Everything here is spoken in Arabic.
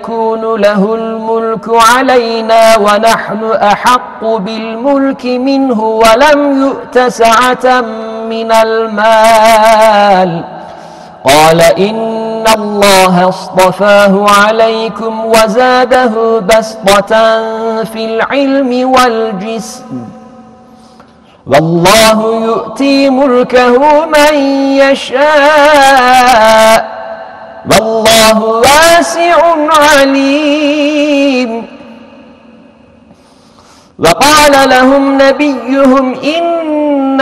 يكون له الملك علينا ونحن أحق بالملك منه ولم يؤت سعة من المال. قال إن الله اصطفاه عليكم وزاده بسطة في العلم والجسم والله يؤتي ملكه من يشاء والله واسع عليم. وقال لهم نبيهم إن